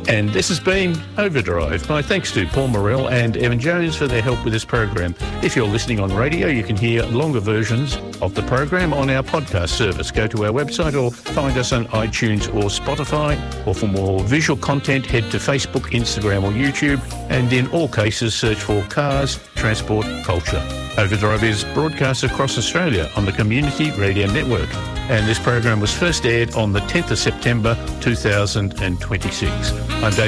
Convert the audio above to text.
And this has been Overdrive. My thanks to Paul Morrell and Evan Jones for their help with this program. If you're listening on radio, you can hear longer versions of the program on our podcast service. Go to our website or find us on iTunes or Spotify. Or for more visual content, head to Facebook, Instagram or YouTube. And in all cases, search for Cars, Transport, Culture. Overdrive is broadcast across Australia on the Community Radio Network. And this program was first aired on the 10th of September 2026. I'm Dave